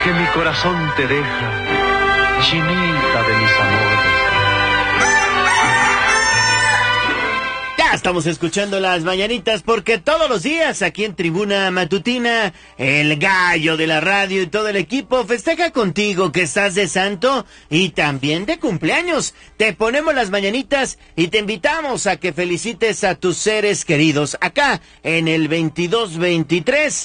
que mi corazón te deja, chinita de mis amores. Ya estamos escuchando las mañanitas porque todos los días aquí en Tribuna Matutina, el gallo de la radio y todo el equipo festeja contigo que estás de santo y también de cumpleaños. Te ponemos las mañanitas y te invitamos a que felicites a tus seres queridos acá en el 2223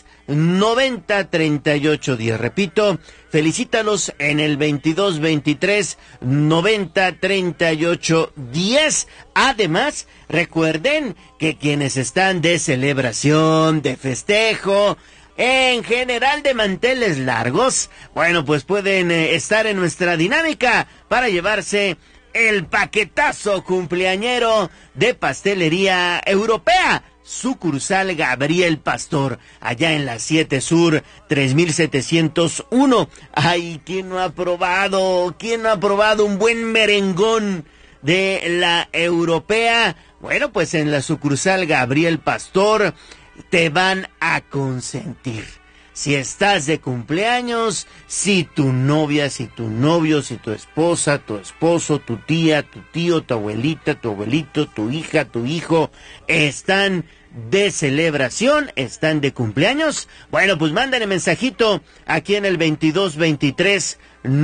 903810. Repito, felicítalos en el 2223 903810. Además, recuerden que quienes están de celebración, de festejo, en general de manteles largos, bueno, pues pueden estar en nuestra dinámica para llevarse el paquetazo cumpleañero de Pastelería Europea, sucursal Gabriel Pastor, allá en la 7 Sur 3701. Ay, ¿quién no ha probado? ¿Quién no ha probado un buen merengón de la Europea? Bueno, pues en la sucursal Gabriel Pastor te van a consentir. Si estás de cumpleaños, si tu novia, si tu novio, si tu esposa, tu esposo, tu tía, tu tío, tu abuelita, tu abuelito, tu hija, tu hijo, están de celebración, están de cumpleaños, bueno, pues mándale mensajito aquí en el 2223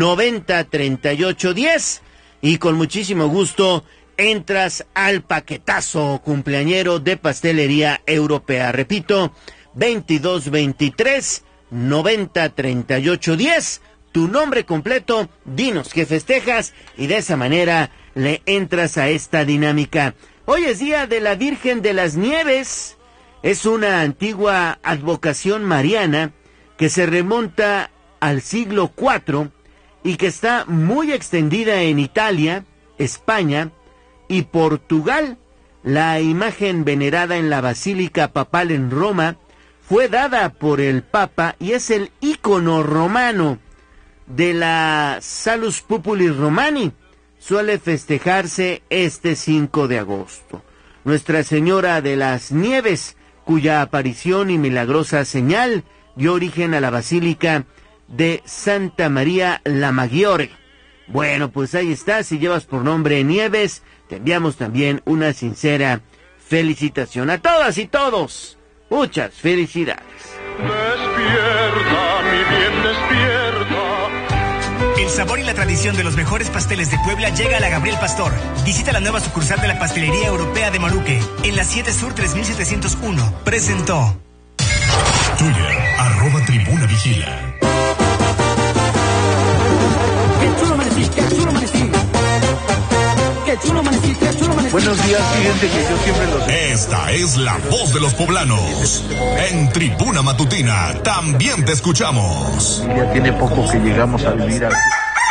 903810 y con muchísimo gusto entras al paquetazo cumpleañero de Pastelería Europea. Repito, 2223 903810, tu nombre completo, dinos qué festejas y de esa manera le entras a esta dinámica. Hoy es día de la Virgen de las Nieves. Es una antigua advocación mariana que se remonta al siglo IV y que está muy extendida en Italia, España y Portugal. La imagen venerada en la Basílica Papal en Roma fue dada por el Papa y es el ícono romano de la Salus Populi Romani. Suele festejarse este 5 de agosto. Nuestra Señora de las Nieves, cuya aparición y milagrosa señal dio origen a la Basílica de Santa María la Maggiore. Bueno, pues ahí está, si llevas por nombre Nieves, te enviamos también una sincera felicitación a todas y todos. Muchas felicidades. Despierta, mi bien, despierta. El sabor y la tradición de los mejores pasteles de Puebla llega a la Gabriel Pastor. Visita la nueva sucursal de la Pastelería Europea de Maluque, en la 7 Sur 3701. Presentó. Twitter, @Tribuna Vigila. Buenos días, fíjense que yo siempre los... Esta es la voz de los poblanos. En Tribuna Matutina también te escuchamos. Ya tiene poco que llegamos a vivir aquí.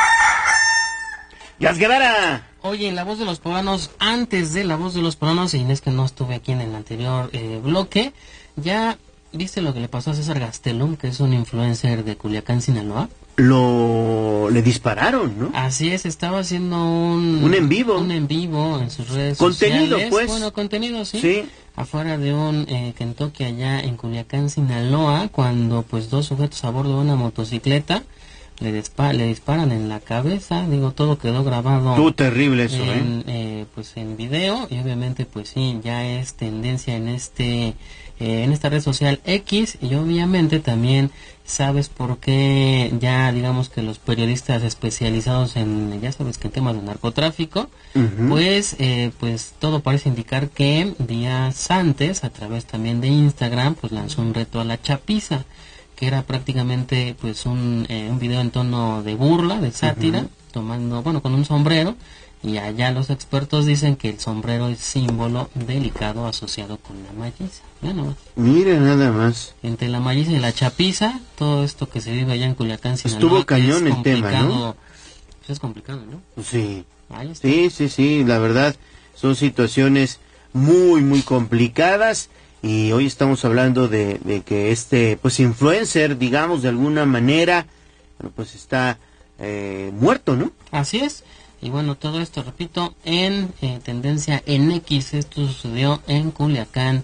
¡Yas Guevara! Oye, en La Voz de los Poblanos, antes de La Voz de los Poblanos, y es que no estuve aquí en el anterior bloque, ¿ya viste lo que le pasó a César Gastelum, que es un influencer de Culiacán, Sinaloa? Le dispararon, ¿no? Así es, estaba haciendo un en vivo. Un en vivo en sus redes contenido, sociales. Pues. Bueno, contenido, sí. Sí. Afuera de un Kentucky allá en Culiacán, Sinaloa, cuando pues dos sujetos a bordo de una motocicleta le disparan en la cabeza. Digo, todo quedó grabado. Tú terrible eso, pues en video, y obviamente pues sí, ya es tendencia en esta red social X, y obviamente también sabes por qué ya digamos que los periodistas especializados en, ya sabes que en temas de narcotráfico, pues todo parece indicar que días antes, a través también de Instagram, pues lanzó un reto a la chapiza, que era prácticamente pues un video en tono de burla, de sátira, con un sombrero. Y allá los expertos dicen que el sombrero es símbolo delicado asociado con la malliza. Mira nada más. Entre la malliza y la chapiza, todo esto que se vive allá en Culiacán, Sinaloa. Estuvo cañón el tema, ¿no? Pues es complicado, ¿no? Sí. Sí, la verdad, son situaciones muy, muy complicadas. Y hoy estamos hablando de que pues influencer, digamos, de alguna manera, bueno, pues está muerto, ¿no? Así es. Y bueno, todo esto, repito, en tendencia en X. Esto sucedió en Culiacán,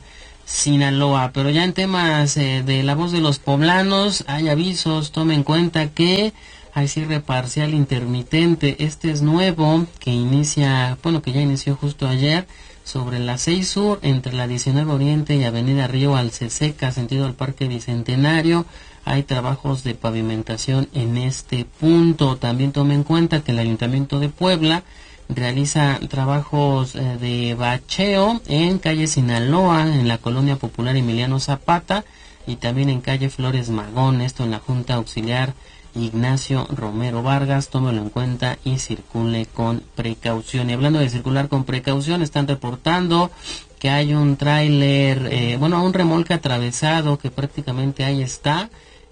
Sinaloa. Pero ya en temas de la voz de los poblanos, hay avisos, tome en cuenta que hay cierre parcial intermitente. Este es nuevo, que que ya inició justo ayer, sobre la 6 Sur, entre la 19 Oriente y Avenida Río Alceseca, sentido al Parque Bicentenario. Hay trabajos de pavimentación en este punto. También tome en cuenta que el Ayuntamiento de Puebla realiza trabajos de bacheo en calle Sinaloa, en la Colonia Popular Emiliano Zapata, y también en calle Flores Magón, esto en la Junta Auxiliar Ignacio Romero Vargas. Tómelo en cuenta y circule con precaución. Y hablando de circular con precaución, están reportando que hay un tráiler, un remolque atravesado que prácticamente ahí está,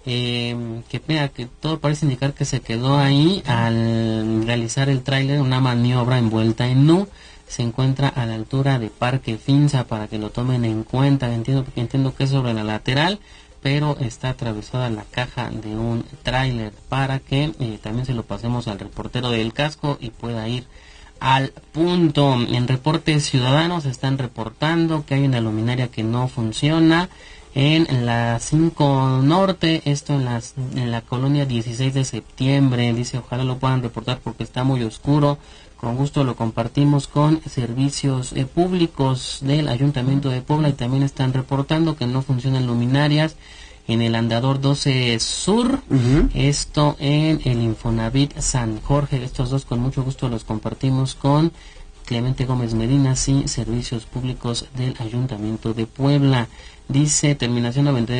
que todo parece indicar que se quedó ahí al realizar el tráiler una maniobra envuelta en nu. Se encuentra a la altura de Parque Finza, para que lo tomen en cuenta. Entiendo que es sobre la lateral, pero está atravesada la caja de un tráiler, para que también se lo pasemos al reportero del casco y pueda ir al punto. En reportes ciudadanos están reportando que hay una luminaria que no funciona en la 5 Norte, esto en la colonia 16 de septiembre. Dice, ojalá lo puedan reportar porque está muy oscuro. Con gusto lo compartimos con servicios públicos del Ayuntamiento de Puebla, y también están reportando que no funcionan luminarias en el Andador 12 Sur, esto en el Infonavit San Jorge. Estos dos con mucho gusto los compartimos con Clemente Gómez Medina, sí, servicios públicos del Ayuntamiento de Puebla. Dice, terminación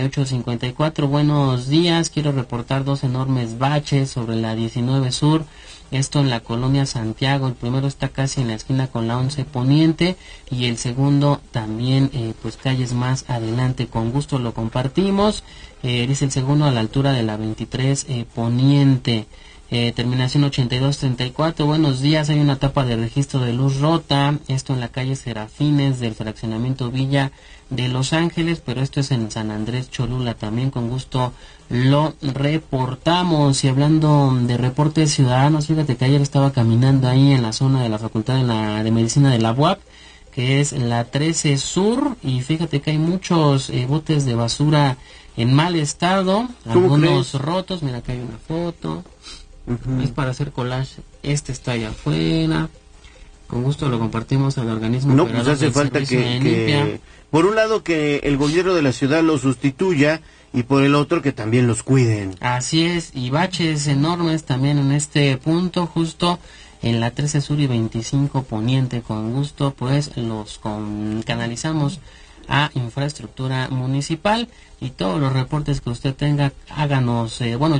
9854, buenos días, quiero reportar 2 enormes baches sobre la 19 Sur, esto en la colonia Santiago. El primero está casi en la esquina con la 11 Poniente, y el segundo también, calles más adelante. Con gusto lo compartimos. Dice el segundo a la altura de la 23 Poniente. Terminación 8234, buenos días, hay una tapa de registro de luz rota, esto en la calle Serafines del fraccionamiento Villa de Los Ángeles, pero esto es en San Andrés Cholula. También con gusto lo reportamos. Y hablando de reportes ciudadanos, fíjate que ayer estaba caminando ahí en la zona de la Facultad de Medicina de la UAP, que es la 13 Sur, y fíjate que hay muchos botes de basura en mal estado, algunos rotos. Mira, acá hay una foto. Es para hacer collage. Este está allá afuera. Con gusto lo compartimos al organismo. No, pues hace falta que por un lado que el gobierno de la ciudad los sustituya, y por el otro que también los cuiden. Así es, y baches enormes también en este punto, justo en la 13 Sur y 25 Poniente. Con gusto pues los canalizamos a infraestructura municipal, y todos los reportes que usted tenga, háganos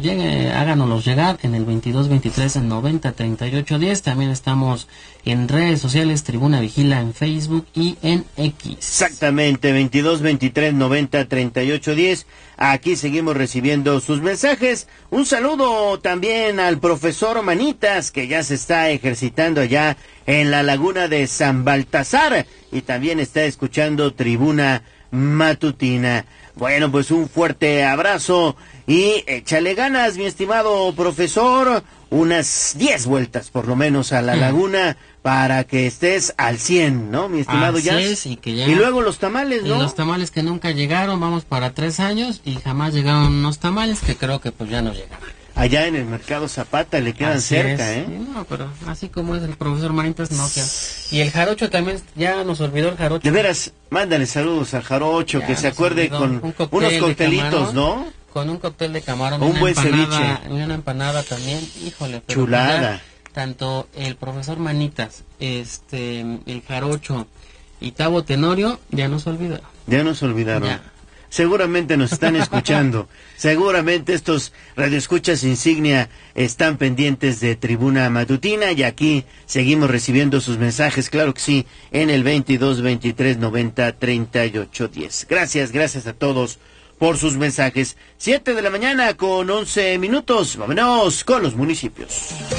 llegar en el 22 23 90 38 10. También estamos en redes sociales, Tribuna Vigila en Facebook y en X. Exactamente, 22 23 90 38 10. Aquí seguimos recibiendo sus mensajes. Un saludo también al profesor Manitas, que ya se está ejercitando allá en la laguna de San Baltasar, y también está escuchando Tribuna Matutina. Bueno, pues un fuerte abrazo y échale ganas, mi estimado profesor. Unas 10 vueltas por lo menos a la laguna para que estés al 100, ¿no, mi estimado Jazz? Y luego los tamales, ¿no? Y los tamales que nunca llegaron, vamos para 3 años y jamás llegaron unos tamales que creo que pues ya no llegaron. Allá en el Mercado Zapata le quedan cerca, ¿eh? No, pero así como es el profesor Manitas, no queda. Y el jarocho también, ya nos olvidó el jarocho. De veras, mándale saludos al jarocho, ya que se acuerde con unos coctelitos, ¿no? Con un cóctel de camarón, un buen ceviche. Una empanada también, híjole. Pero chulada. Tanto el profesor Manitas, el jarocho y Tavo Tenorio, ya nos olvidaron. Ya nos olvidaron. Ya. Seguramente nos están escuchando. Seguramente estos radioescuchas insignia están pendientes de Tribuna Matutina, y aquí seguimos recibiendo sus mensajes, claro que sí, en el 22 23 90 38 10. Gracias a todos por sus mensajes. 7 de la mañana con 11 minutos. Vámonos con los municipios.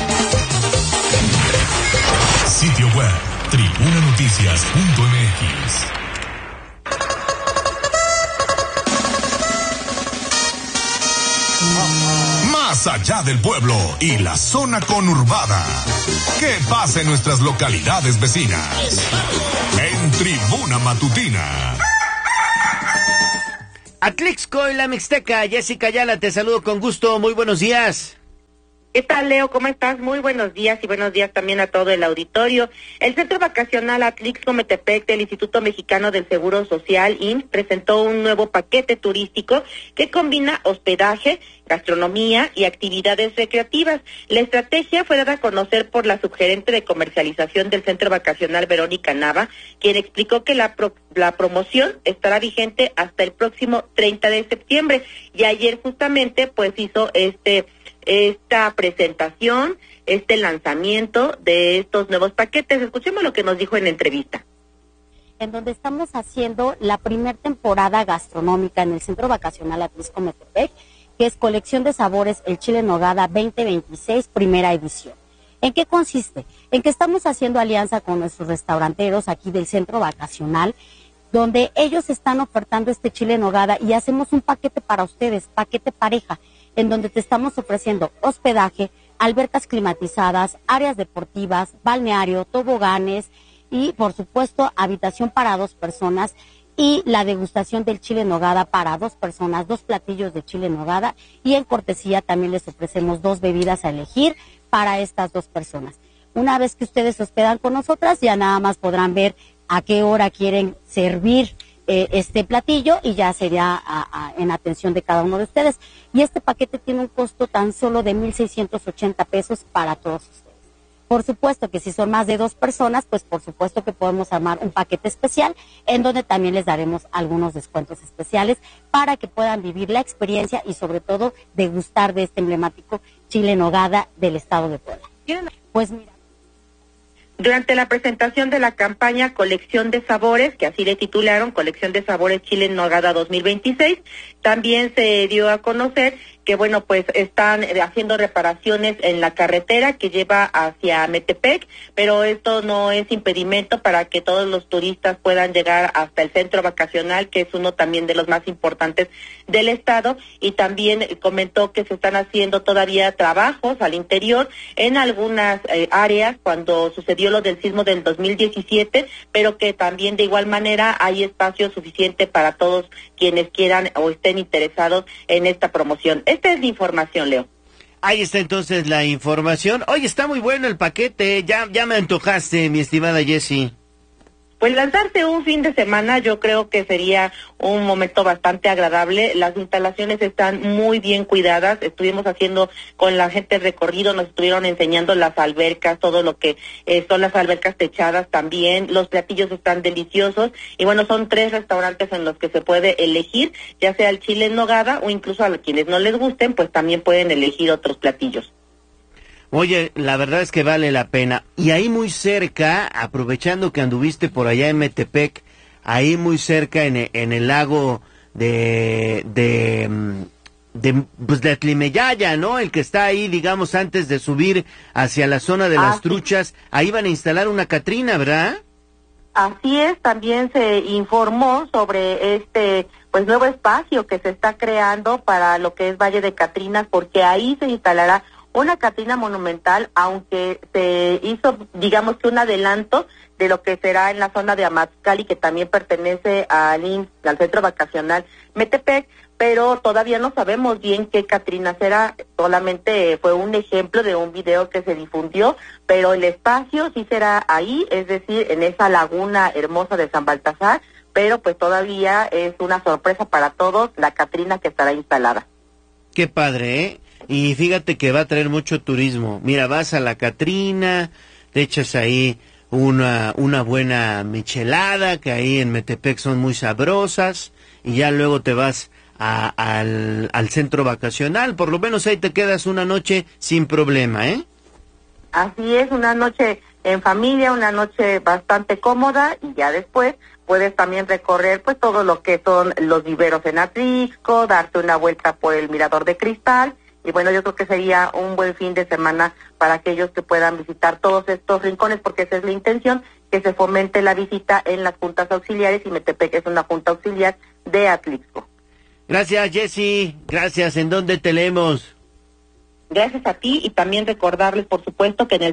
Sitio web tribunanoticias.mx. Más allá del pueblo y la zona conurbada. ¿Qué pasa en nuestras localidades vecinas? En Tribuna Matutina. Atlixco y la Mixteca. Jessica Ayala, te saludo con gusto. Muy buenos días. ¿Qué tal, Leo? ¿Cómo estás? Muy buenos días y buenos días también a todo el auditorio. El Centro Vacacional Atlixco Metepec del Instituto Mexicano del Seguro Social, IMSS, presentó un nuevo paquete turístico que combina hospedaje, gastronomía y actividades recreativas. La estrategia fue dada a conocer por la subgerente de comercialización del Centro Vacacional, Verónica Nava, quien explicó que la promoción estará vigente hasta el próximo 30 de septiembre. Y ayer justamente pues hizo esta presentación, este lanzamiento de estos nuevos paquetes. Escuchemos lo que nos dijo en la entrevista. En donde estamos haciendo la primer temporada gastronómica en el Centro Vacacional Atlixco Metepec, que es Colección de Sabores, el Chile en Nogada 2026, primera edición. ¿En qué consiste? En que estamos haciendo alianza con nuestros restauranteros aquí del Centro Vacacional, donde ellos están ofertando este chile en nogada y hacemos un paquete para ustedes, paquete pareja, en donde te estamos ofreciendo hospedaje, albercas climatizadas, áreas deportivas, balneario, toboganes y, por supuesto, habitación para 2 personas y la degustación del chile en nogada para 2 personas, 2 platillos de chile en nogada y en cortesía también les ofrecemos 2 bebidas a elegir para estas 2 personas. Una vez que ustedes se hospedan con nosotras, ya nada más podrán ver a qué hora quieren servir este platillo y ya sería en atención de cada uno de ustedes. Y este paquete tiene un costo tan solo de 1,680 pesos para todos ustedes. Por supuesto que si son más de 2 personas, pues por supuesto que podemos armar un paquete especial en donde también les daremos algunos descuentos especiales para que puedan vivir la experiencia y sobre todo degustar de este emblemático chile en nogada del estado de Puebla. Pues mira. Durante la presentación de la campaña Colección de Sabores, que así le titularon, Colección de Sabores Chile en Nogada 2026, también se dio a conocer que, bueno, pues están haciendo reparaciones en la carretera que lleva hacia Metepec, pero esto no es impedimento para que todos los turistas puedan llegar hasta el centro vacacional, que es uno también de los más importantes del estado, y también comentó que se están haciendo todavía trabajos al interior en algunas áreas cuando sucedió lo del sismo del 2017, pero que también de igual manera hay espacio suficiente para todos quienes quieran o estén interesados en esta promoción. Esta es la información, Leo. Ahí está entonces la información. Oye, está muy bueno el paquete, ya me antojaste, mi estimada Jessie. Pues lanzarse un fin de semana yo creo que sería un momento bastante agradable. Las instalaciones están muy bien cuidadas. Estuvimos haciendo con la gente el recorrido, nos estuvieron enseñando las albercas, todo lo que son las albercas techadas también. Los platillos están deliciosos y bueno, son 3 restaurantes en los que se puede elegir, ya sea el chile en nogada o incluso a quienes no les gusten, pues también pueden elegir otros platillos. Oye, la verdad es que vale la pena. Y ahí muy cerca, aprovechando que anduviste por allá en Metepec, ahí muy cerca en el lago de Atlimeyaya, ¿no? El que está ahí, digamos, antes de subir hacia la zona de las truchas, ahí van a instalar una Catrina, ¿verdad? Así es, también se informó sobre este nuevo espacio que se está creando para lo que es Valle de Catrinas, porque ahí se instalará una Catrina monumental, aunque se hizo, digamos que un adelanto de lo que será en la zona de Amazcali, que también pertenece al Centro Vacacional Metepec, pero todavía no sabemos bien qué Catrina será, solamente fue un ejemplo de un video que se difundió, pero el espacio sí será ahí, es decir, en esa laguna hermosa de San Baltasar, pero pues todavía es una sorpresa para todos la Catrina que estará instalada. Qué padre, ¿eh? Y fíjate que va a traer mucho turismo. Mira, vas a la Catrina, te echas ahí una buena michelada, que ahí en Metepec son muy sabrosas, y ya luego te vas al centro vacacional. Por lo menos ahí te quedas una noche sin problema, ¿eh? Así es, una noche en familia, una noche bastante cómoda, y ya después puedes también recorrer pues todo lo que son los viveros en Atlixco, darte una vuelta por el Mirador de Cristal. Y bueno, yo creo que sería un buen fin de semana para aquellos que puedan visitar todos estos rincones, porque esa es la intención, que se fomente la visita en las juntas auxiliares, y Metepec es una junta auxiliar de Atlixco. Gracias, Jessie. Gracias. ¿En dónde te leemos? Gracias a ti, y también recordarles, por supuesto, que en el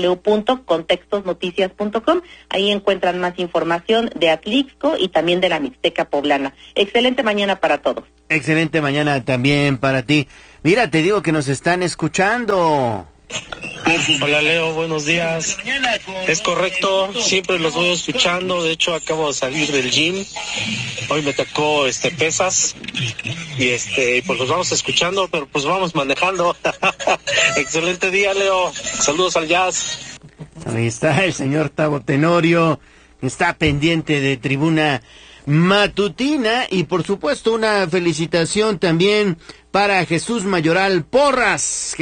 www.contextosnoticias.com ahí encuentran más información de Atlixco y también de la Mixteca Poblana. Excelente mañana para todos. Excelente mañana también para ti. Mira, te digo que nos están escuchando. Hola Leo, buenos días. Es correcto, siempre los voy escuchando. De hecho, acabo de salir del gym. Hoy me tocó pesas y pues los vamos escuchando, pero pues vamos manejando. Excelente día, Leo. Saludos al Jazz. Ahí está el señor Tavo Tenorio, está pendiente de Tribuna Matutina, y por supuesto una felicitación también para Jesús Mayoral Porras,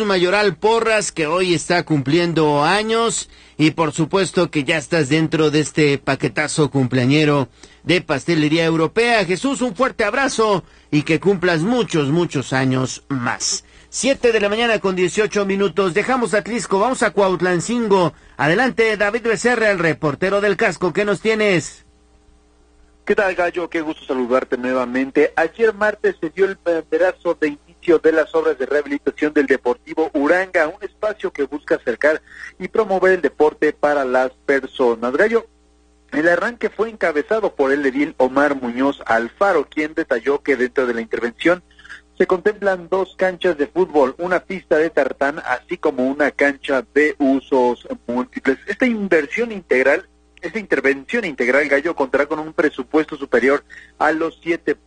que hoy está cumpliendo años, y por supuesto que ya estás dentro de este paquetazo cumpleañero de Pastelería Europea. Jesús, un fuerte abrazo y que cumplas muchos años más. 7:18 a.m. Dejamos Atlixco, vamos a Cuautlancingo. Adelante, David Becerra, el reportero del casco, ¿qué nos tienes? ¿Qué tal, Gallo? Qué gusto saludarte nuevamente. Ayer martes se dio el banderazo de inicio de las obras de rehabilitación del Deportivo Uranga, un espacio que busca acercar y promover el deporte para las personas. Gallo, el arranque fue encabezado por el edil Omar Muñoz Alfaro, quien detalló que dentro de la intervención se contemplan 2 canchas de fútbol, una pista de tartán, así como una cancha de usos múltiples. Esta intervención integral, Gallo, contará con un presupuesto superior a los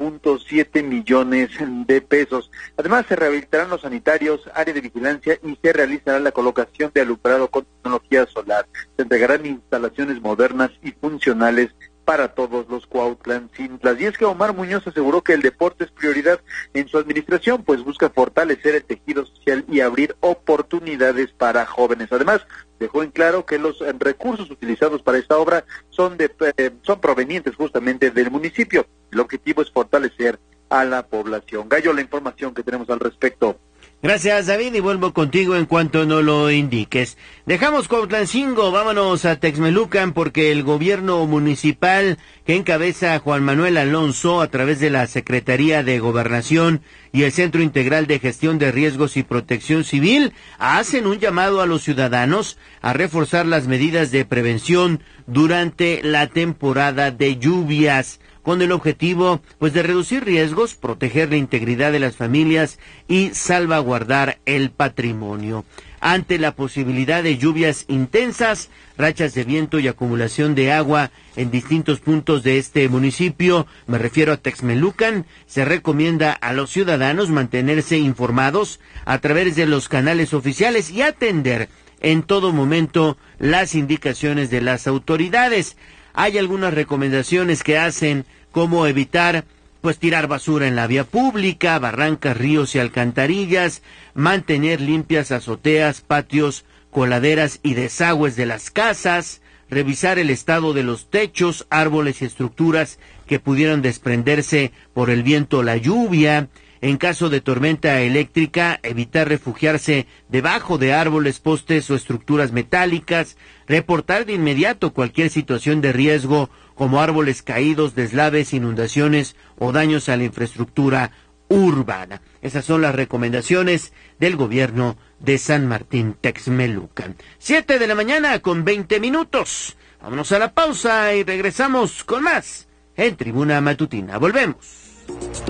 7.7 millones de pesos. Además, se rehabilitarán los sanitarios, área de vigilancia, y se realizará la colocación de alumbrado con tecnología solar. Se entregarán instalaciones modernas y funcionales para todos los Cuautlancintlas. Y es que Omar Muñoz aseguró que el deporte es prioridad en su administración, pues busca fortalecer el tejido social y abrir oportunidades para jóvenes. Además, dejó en claro que los recursos utilizados para esta obra son provenientes justamente del municipio. El objetivo es fortalecer a la población. Gallo, la información que tenemos al respecto. Gracias, David, y vuelvo contigo en cuanto no lo indiques. Dejamos Cuautlancingo, vámonos a Texmelucan, porque el gobierno municipal que encabeza Juan Manuel Alonso a través de la Secretaría de Gobernación y el Centro Integral de Gestión de Riesgos y Protección Civil hacen un llamado a los ciudadanos a reforzar las medidas de prevención durante la temporada de lluvias, con el objetivo de reducir riesgos, proteger la integridad de las familias y salvaguardar el patrimonio. Ante la posibilidad de lluvias intensas, rachas de viento y acumulación de agua en distintos puntos de este municipio, me refiero a Texmelucan, se recomienda a los ciudadanos mantenerse informados a través de los canales oficiales y atender en todo momento las indicaciones de las autoridades. Hay algunas recomendaciones que hacen, como evitar tirar basura en la vía pública, barrancas, ríos y alcantarillas, mantener limpias azoteas, patios, coladeras y desagües de las casas, revisar el estado de los techos, árboles y estructuras que pudieran desprenderse por el viento o la lluvia. En caso de tormenta eléctrica, evitar refugiarse debajo de árboles, postes o estructuras metálicas, reportar de inmediato cualquier situación de riesgo como árboles caídos, deslaves, inundaciones o daños a la infraestructura urbana. Esas son las recomendaciones del gobierno de San Martín Texmelucan. 7:20 a.m. Vámonos a la pausa y regresamos con más en Tribuna Matutina. Volvemos.